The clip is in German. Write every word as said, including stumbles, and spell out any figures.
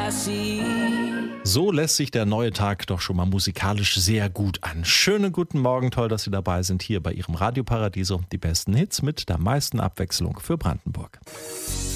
I see. So lässt sich der neue Tag doch schon mal musikalisch sehr gut an. Schönen guten Morgen, toll, dass Sie dabei sind hier bei Ihrem Radio Paradiso. Die besten Hits mit der meisten Abwechslung für Brandenburg.